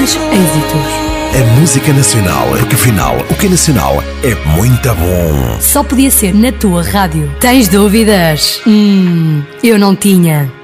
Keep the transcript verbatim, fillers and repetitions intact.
Êxitos. A música nacional, porque afinal, o que é nacional é muito bom. Só podia ser na tua rádio. Tens dúvidas? Hum, eu não tinha.